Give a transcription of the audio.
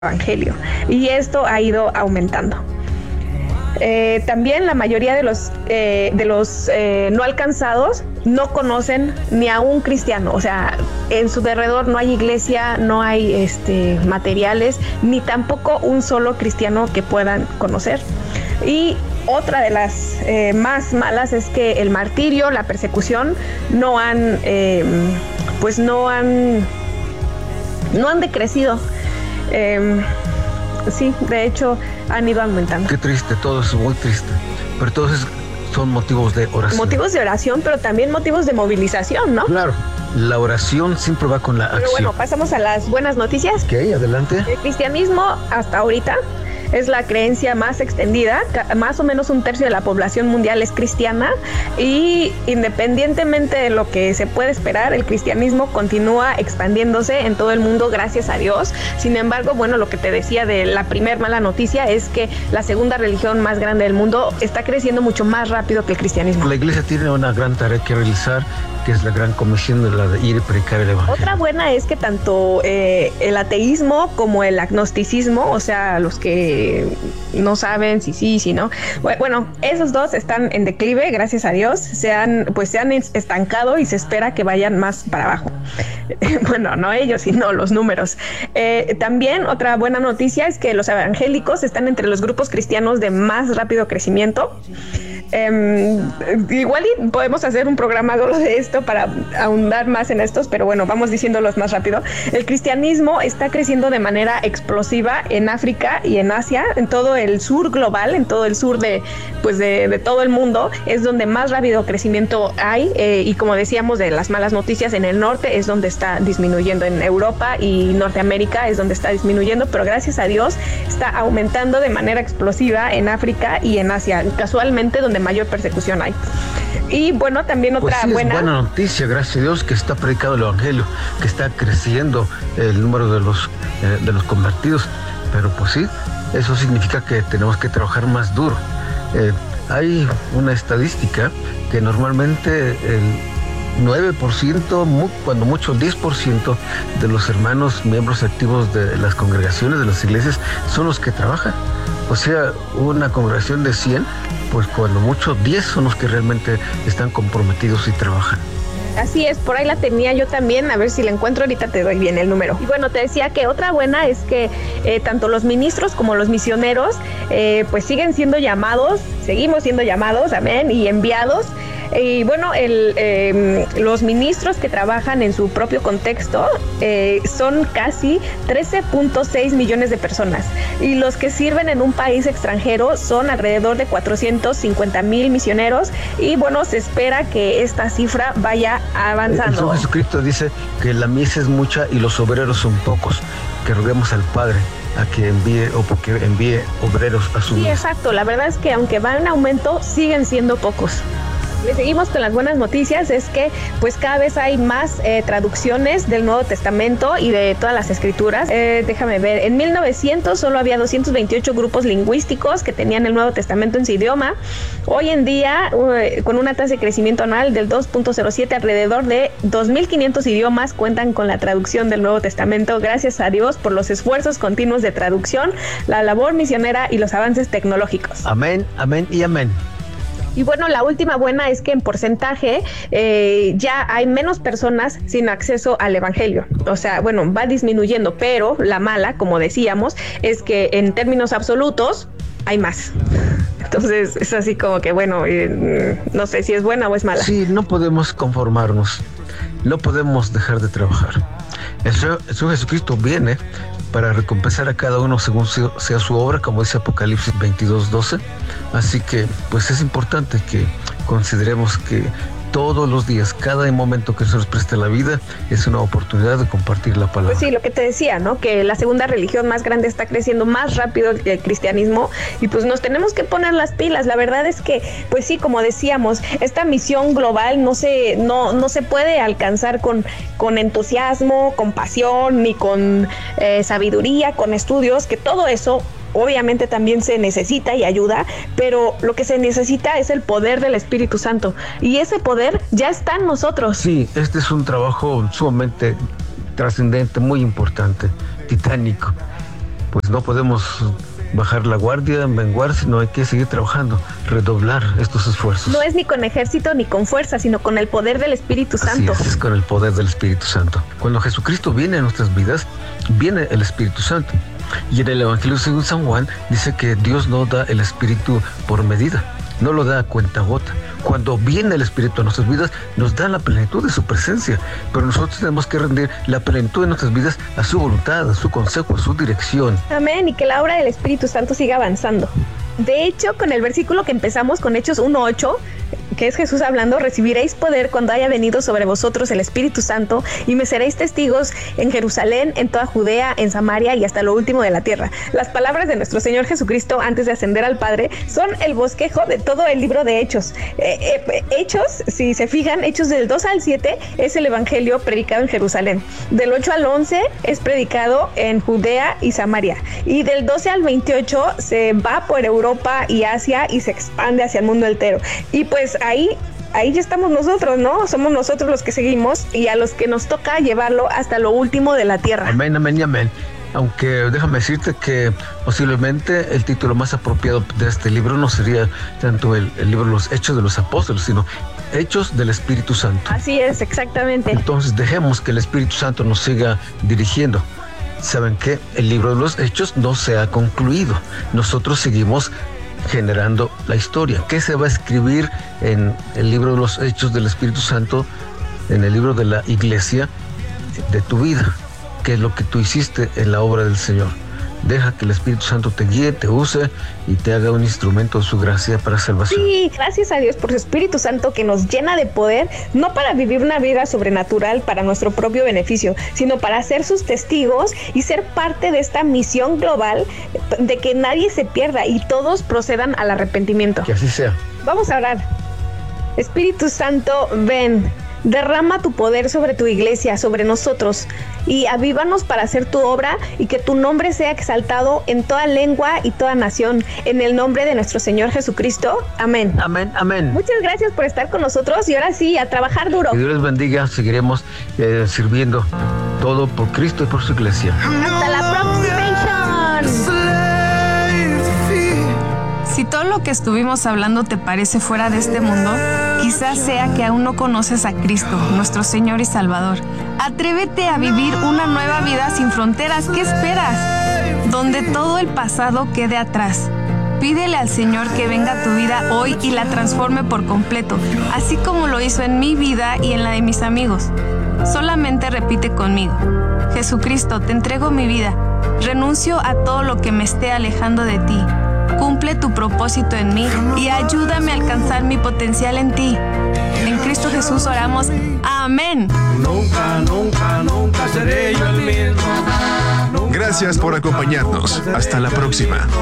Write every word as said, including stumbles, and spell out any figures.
evangelio, y esto ha ido aumentando. Eh, también la mayoría de los, eh, de los eh, no alcanzados no conocen ni a un cristiano, o sea, en su derredor no hay iglesia, no hay este, materiales, ni tampoco un solo cristiano que puedan conocer. Y otra de las eh, más malas es que el martirio, la persecución, no han, eh, pues no han, no han decrecido. Eh, sí, de hecho han ido aumentando. Qué triste, todo es muy triste, pero todos son motivos de oración. Motivos de oración, pero también motivos de movilización, ¿no? Claro, la oración siempre va con la pero acción. Bueno, pasamos a las buenas noticias. Ok, adelante. El cristianismo hasta ahorita es la creencia más extendida, más o menos un tercio de la población mundial es cristiana, y independientemente de lo que se puede esperar, el cristianismo continúa expandiéndose en todo el mundo, gracias a Dios. Sin embargo, bueno, lo que te decía de la primer mala noticia es que la segunda religión más grande del mundo está creciendo mucho más rápido que el cristianismo. La iglesia tiene una gran tarea que realizar, que es la gran comisión de la de ir y predicar el evangelio. Otra buena es que tanto eh, el ateísmo como el agnosticismo, o sea, los que no saben si sí, si no, bueno, esos dos están en declive, gracias a Dios, se han, pues se han estancado y se espera que vayan más para abajo. Bueno, no ellos, sino los números. Eh, también otra buena noticia es que los evangélicos están entre los grupos cristianos de más rápido crecimiento. Eh, igual y podemos hacer un programa solo de esto para ahondar más en estos, pero bueno, vamos diciéndolos más rápido. El cristianismo está creciendo de manera explosiva en África y en Asia, en todo el sur global, en todo el sur de, pues de, de todo el mundo, es donde más rápido crecimiento hay, eh, y como decíamos de las malas noticias, en el norte es donde está disminuyendo, en Europa y Norteamérica es donde está disminuyendo, pero gracias a Dios está aumentando de manera explosiva en África y en Asia, casualmente donde mayor persecución hay. Y bueno, también otra pues sí, buena... es buena noticia, gracias a Dios, que está predicado el evangelio, que está creciendo el número de los, eh, de los convertidos, pero pues sí, eso significa que tenemos que trabajar más duro. Eh, hay una estadística que normalmente el nueve por ciento, cuando mucho el diez por ciento de los hermanos miembros activos de las congregaciones, de las iglesias, son los que trabajan. O sea, una congregación de cien, pues cuando mucho diez son los que realmente están comprometidos y trabajan. Así es, por ahí la tenía yo también, a ver si la encuentro, ahorita te doy bien el número. Y bueno, te decía que otra buena es que eh, tanto los ministros como los misioneros eh, pues siguen siendo llamados, seguimos siendo llamados, amén, y enviados. Y bueno, el, eh, los ministros que trabajan en su propio contexto eh, son casi trece punto seis millones de personas, y los que sirven en un país extranjero son alrededor de cuatrocientos cincuenta mil misioneros, y bueno, se espera que esta cifra vaya avanzando. El Señor Jesucristo dice que la mies es mucha y los obreros son pocos, que roguemos al Padre a que envíe o porque envíe obreros a su Sí, mies. exacto, la verdad es que aunque van en aumento, siguen siendo pocos. Le seguimos con las buenas noticias, es que pues cada vez hay más eh, traducciones del Nuevo Testamento y de todas las escrituras. Eh, déjame ver, en mil novecientos solo había doscientos veintiocho grupos lingüísticos que tenían el Nuevo Testamento en su idioma. Hoy en día, uh, con una tasa de crecimiento anual del dos punto cero siete, alrededor de dos mil quinientos idiomas cuentan con la traducción del Nuevo Testamento, gracias a Dios por los esfuerzos continuos de traducción, la labor misionera y los avances tecnológicos. Amén, amén y amén. Y bueno, la última buena es que en porcentaje eh, ya hay menos personas sin acceso al evangelio. O sea, bueno, va disminuyendo, pero la mala, como decíamos, es que en términos absolutos hay más. Entonces es así como que, bueno, eh, no sé si es buena o es mala. Sí, no podemos conformarnos, no podemos dejar de trabajar. El Señor, el Señor Jesucristo viene para recompensar a cada uno según sea su obra, como dice Apocalipsis veintidós doce. Así que, pues es importante que consideremos que todos los días, cada momento que se nos preste la vida, es una oportunidad de compartir la palabra. Pues sí, lo que te decía, ¿no? Que la segunda religión más grande está creciendo más rápido que el cristianismo, y pues nos tenemos que poner las pilas. La verdad es que, pues sí, como decíamos, esta misión global no se, no, no se puede alcanzar con, con entusiasmo, con pasión, ni con eh, sabiduría, con estudios, que todo eso obviamente también se necesita y ayuda, pero lo que se necesita es el poder del Espíritu Santo, y ese poder ya está en nosotros. Sí, este es un trabajo sumamente trascendente, muy importante, titánico. pues no podemos bajar la guardia, menguar, sino hay que seguir trabajando, redoblar estos esfuerzos. No es ni con ejército ni con fuerza, sino con el poder del Espíritu Santo. Así es, es con el poder del Espíritu Santo. Cuando Jesucristo viene a nuestras vidas, viene el Espíritu Santo. Y en el Evangelio según San Juan dice que Dios no da el Espíritu por medida, no lo da a cuentagota. Cuando viene el Espíritu a nuestras vidas, nos da la plenitud de su presencia, pero nosotros tenemos que rendir la plenitud de nuestras vidas a su voluntad, a su consejo, a su dirección. Amén, y que la obra del Espíritu Santo siga avanzando. De hecho, con el versículo que empezamos, con Hechos uno ocho, que es Jesús hablando, recibiréis poder cuando haya venido sobre vosotros el Espíritu Santo y me seréis testigos en Jerusalén, en toda Judea, en Samaria y hasta lo último de la tierra. Las palabras de nuestro Señor Jesucristo antes de ascender al Padre son el bosquejo de todo el libro de Hechos. Eh, eh, Hechos, si se fijan, Hechos del dos al siete es el Evangelio predicado en Jerusalén. Del ocho al once es predicado en Judea y Samaria. Y del doce al veintiocho se va por Europa y Asia y se expande hacia el mundo entero. Y pues ahí, ahí ya estamos nosotros, ¿no? Somos nosotros los que seguimos y a los que nos toca llevarlo hasta lo último de la tierra. Amén, amén y amén. Aunque déjame decirte que posiblemente el título más apropiado de este libro no sería tanto el, el libro Los Hechos de los Apóstoles, sino Hechos del Espíritu Santo. Así es, exactamente. Entonces dejemos que el Espíritu Santo nos siga dirigiendo. ¿Saben qué? El libro de los Hechos no se ha concluido. Nosotros seguimos generando la historia. ¿Qué se va a escribir en el libro de los Hechos del Espíritu Santo, en el libro de la iglesia, de tu vida? ¿Qué es lo que tú hiciste en la obra del Señor? Deja que el Espíritu Santo te guíe, te use y te haga un instrumento de su gracia para salvación. Sí, gracias a Dios por su Espíritu Santo que nos llena de poder, no para vivir una vida sobrenatural para nuestro propio beneficio, sino para ser sus testigos y ser parte de esta misión global de que nadie se pierda y todos procedan al arrepentimiento. Que así sea. Vamos a orar. Espíritu Santo, ven. Derrama tu poder sobre tu iglesia, sobre nosotros, y avívanos para hacer tu obra y que tu nombre sea exaltado en toda lengua y toda nación. En el nombre de nuestro Señor Jesucristo. Amén. Amén, amén. Muchas gracias por estar con nosotros y ahora sí, a trabajar duro. Que Dios les bendiga. Seguiremos eh, sirviendo todo por Cristo y por su iglesia. Hasta la próxima. Si todo lo que estuvimos hablando te parece fuera de este mundo, quizás sea que aún no conoces a Cristo, nuestro Señor y Salvador. Atrévete a vivir una nueva vida sin fronteras. ¿Qué esperas? Donde todo el pasado quede atrás. Pídele al Señor que venga a tu vida hoy y la transforme por completo, así como lo hizo en mi vida y en la de mis amigos. Solamente repite conmigo: Jesucristo, te entrego mi vida. Renuncio a todo lo que me esté alejando de ti. Cumple tu propósito en mí y ayúdame a alcanzar mi potencial en ti. En Cristo Jesús oramos. Amén. Nunca, nunca, nunca seré yo el mismo. Gracias por acompañarnos. Hasta la próxima.